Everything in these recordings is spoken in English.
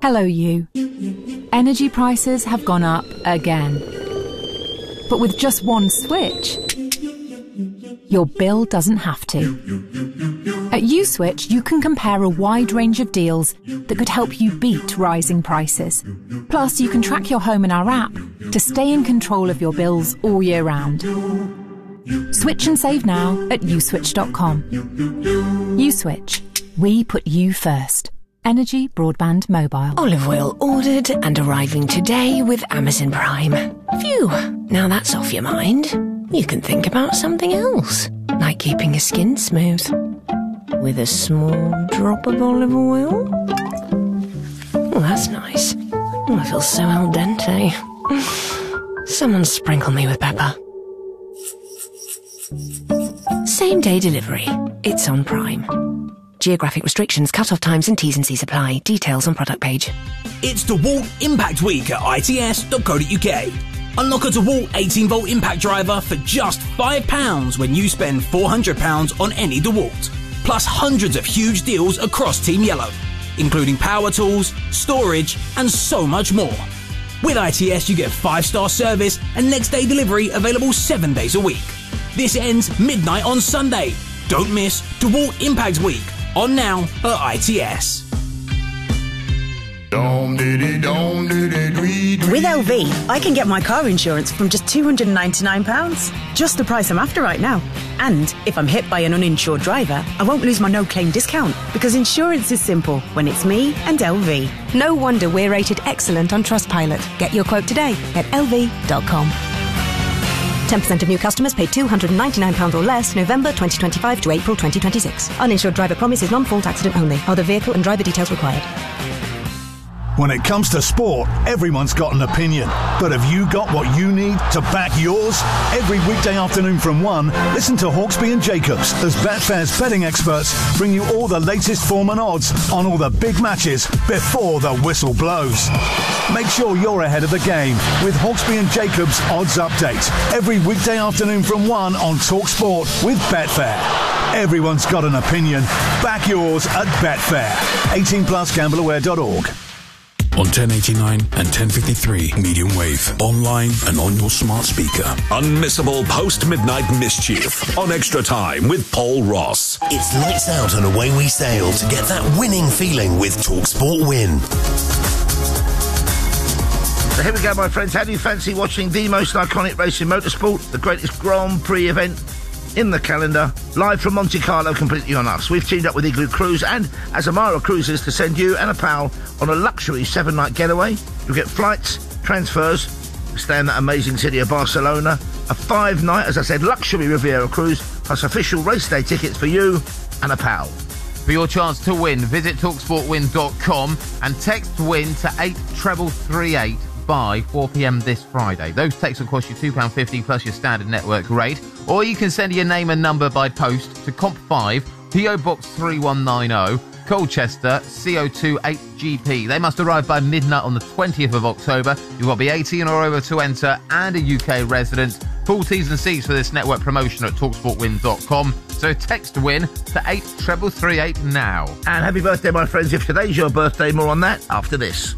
Hello, you. Energy prices have gone up again. But with just one switch, your bill doesn't have to. At USwitch, you can compare a wide range of deals that could help you beat rising prices. Plus, you can track your home in our app to stay in control of your bills all year round. Switch and save now at uswitch.com. USwitch. We put you first. Energy Broadband Mobile. Olive oil ordered and arriving today with Amazon Prime. Phew, now that's off your mind. You can think about something else, like keeping your skin smooth. With a small drop of olive oil. Oh, that's nice. Oh, I feel so al dente. Someone sprinkle me with pepper. Same day delivery. It's on Prime. Geographic restrictions, cut-off times and T's and C's apply. Details on product page. It's DeWalt Impact Week at its.co.uk. Unlock a DeWalt 18-volt impact driver for just £5 when you spend £400 on any DeWalt. Plus hundreds of huge deals across Team Yellow, including power tools, storage and so much more. With ITS you get 5-star service and next day delivery available 7 days a week. This ends midnight on Sunday. Don't miss DeWalt Impact Week. On now at ITS. With LV, I can get my car insurance from just £299. Just the price I'm after right now. And if I'm hit by an uninsured driver, I won't lose my no-claim discount because insurance is simple when it's me and LV. No wonder we're rated excellent on Trustpilot. Get your quote today at lv.com. 10% of new customers pay £299 or less November 2025 to April 2026. Uninsured driver promise is non-fault accident only. Other vehicle and driver details required. When it comes to sport, everyone's got an opinion. But have you got what you need to back yours? Every weekday afternoon from 1, listen to Hawksby and Jacobs as Betfair's betting experts bring you all the latest form and odds on all the big matches before the whistle blows. Make sure you're ahead of the game with Hawksby and Jacobs Odds Update. Every weekday afternoon from 1 on TalkSport with Betfair. Everyone's got an opinion. Back yours at Betfair. 18+gambleaware.org. On 1089 and 1053 medium wave, online and on your smart speaker. Unmissable post-midnight mischief on Extra Time with Paul Ross. It's lights out and away we sail to get that winning feeling with TalkSport Win. So here we go, my friends. How do you fancy watching the most iconic race in motorsport? The greatest Grand Prix event in the calendar, live from Monte Carlo, completely on us. We've teamed up with Igloo Cruise and Azamara Cruises to send you and a pal on a luxury 7-night getaway. You'll get flights, transfers, stay in that amazing city of Barcelona, a 5-night, as I said, luxury Riviera cruise, plus official race day tickets for you and a pal. For your chance to win, visit TalkSportWin.com and text WIN to 83338 by 4pm this Friday. Those texts will cost you £2.50 plus your standard network rate, or you can send your name and number by post to Comp 5, PO Box 3190, Colchester, CO2 8GP. They must arrive by midnight on the 20th of October. You've got to be 18 or over to enter and a UK resident. Full T's and C's for this network promotion at TalkSportWin.com. So text WIN to 83338 now. And happy birthday, my friends. If today's your birthday, more on that after this.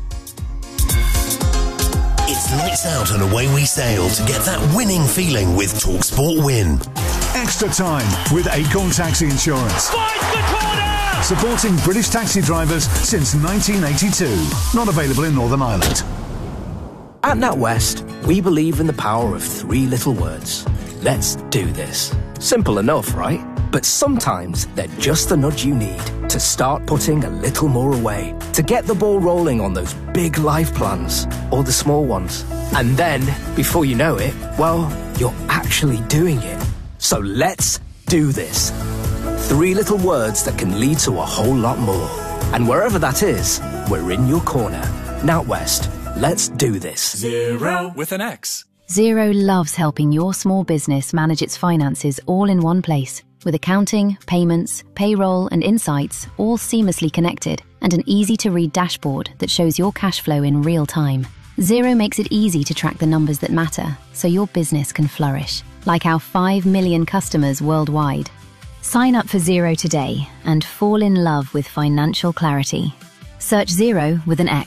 It's lights out and away we sail to get that winning feeling with TalkSport Win. Extra Time with Acorn Taxi Insurance. Supporting British taxi drivers since 1982. Not available in Northern Ireland. At NatWest, we believe in the power of 3 little words. Let's do this. Simple enough, right? But sometimes they're just the nudge you need to start putting a little more away, to get the ball rolling on those big life plans, or the small ones. And then, before you know it, well, you're actually doing it. So let's do this. 3 little words that can lead to a whole lot more. And wherever that is, we're in your corner. NatWest, let's do this. Xero with an X. Xero loves helping your small business manage its finances all in one place. With accounting, payments, payroll and insights all seamlessly connected and an easy-to-read dashboard that shows your cash flow in real time. Xero makes it easy to track the numbers that matter so your business can flourish, like our 5 million customers worldwide. Sign up for Xero today and fall in love with financial clarity. Search Xero with an X.